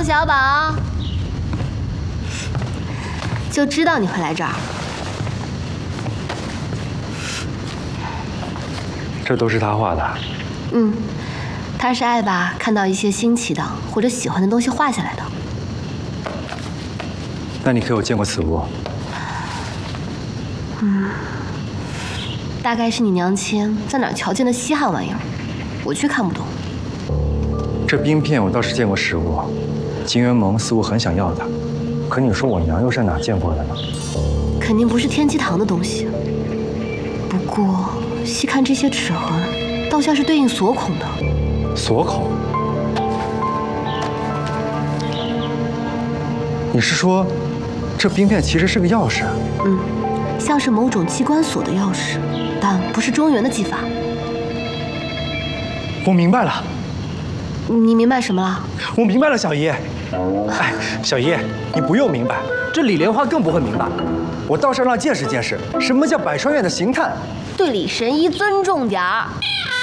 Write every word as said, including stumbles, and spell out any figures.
宋小宝，就知道你会来这儿。 这都是他画的。 嗯，他是爱把看到一些新奇的或者喜欢的东西画下来的。 那你可有见过此物？ 嗯，大概是你娘亲在哪儿瞧见的稀罕玩意儿，我却看不懂。 这冰片我倒是见过实物，金元盟似乎很想要它，可你说我娘又是哪见过的呢？ 肯定不是天机堂的东西。不过细看这些齿痕，倒像是对应锁孔的。 锁孔？你是说，这冰片其实是个钥匙？ 嗯，像是某种机关锁的钥匙，但不是中原的技法。 我明白了。 你明白什么了？ 我明白了，小姨。哎，小姨，你不用明白，这李莲花更不会明白。我倒是让见识见识，什么叫百川院的刑探。 对李神医尊重点儿。